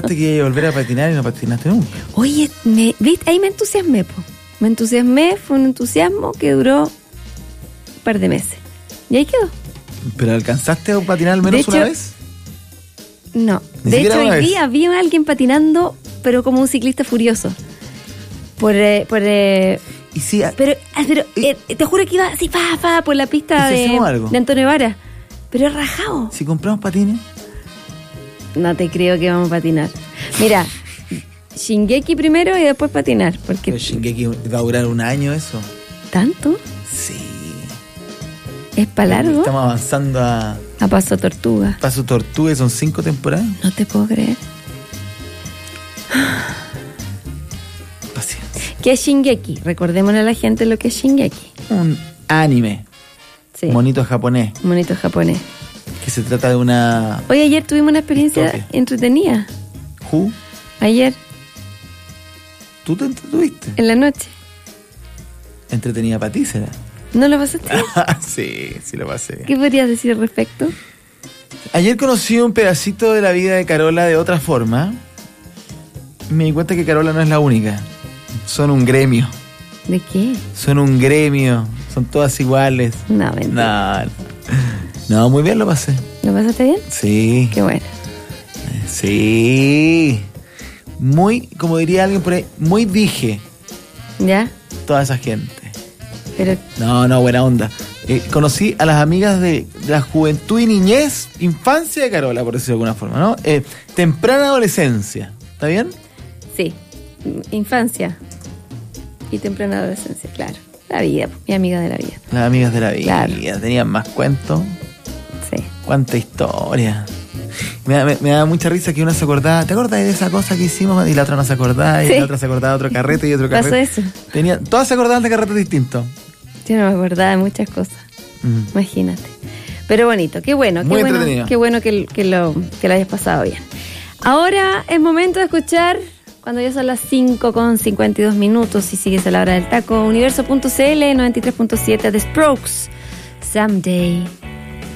Pensaste que iba a volver a patinar y no patinaste nunca. Oye, ¿viste? Ahí me entusiasmé, po. Me entusiasmé, fue un entusiasmo que duró un par de meses. Y ahí quedó. ¿Pero alcanzaste a patinar al menos una vez? No. De hecho, hoy día vi a alguien patinando, pero como un ciclista furioso. Y sí, pero te juro que iba así, por la pista de Antonio Vara. Pero es rajado. Si compramos patines. No te creo que vamos a patinar. Mira, Shingeki primero y después patinar. Porque pero Shingeki va a durar un año eso. ¿Tanto? Sí. ¿Es para largo? Estamos avanzando a Paso Tortuga. Paso Tortuga, son 5 temporadas. No te puedo creer. Paciencia. ¿Qué es Shingeki? Recordémosle a la gente lo que es Shingeki. Un anime. Sí. Monito japonés. Monito japonés. Que se trata de una... Hoy ayer tuvimos una experiencia entretenida. ¿Who? Ayer. ¿Tú te entretuviste? En la noche. Entretenida para ti, ¿será? ¿No lo pasaste? Sí lo pasé. ¿Qué podrías decir al respecto? Ayer conocí un pedacito de la vida de Carola de otra forma. Me di cuenta que Carola no es la única. Son un gremio. ¿De qué? Son un gremio. Son todas iguales. No, mentira. No, muy bien lo pasé. ¿Lo pasaste bien? Sí. Qué bueno. Sí. Muy, como diría alguien por ahí, muy dije. ¿Ya? Toda esa gente. Pero... No, buena onda. Conocí a las amigas de la juventud y niñez, infancia de Carola, por decirlo de alguna forma, ¿no? Temprana adolescencia. ¿Está bien? Sí. Infancia y temprana adolescencia, claro. La vida, mi amiga de la vida. Las amigas de la vida. Claro. Tenían más cuentos. Sí. Cuánta historia. Me da mucha risa que una se acordaba. ¿Te acordás de esa cosa que hicimos? Y la otra no se acordaba. Y la otra se acordaba de otro carrete y otro carrete. Pasó eso. Todas se acordaban de carretes distintos. Yo no me acordaba de muchas cosas. Imagínate. Pero bonito, qué bueno. Muy entretenido. Qué bueno que lo hayas pasado bien. Ahora es momento de escuchar, cuando ya son las 5:52 y sigues a la hora del taco, universo.cl 93.7 The Strokes. Someday.